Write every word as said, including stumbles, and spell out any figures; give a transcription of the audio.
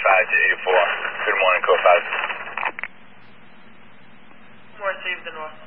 five to eight four. Good morning, code five. More received the north.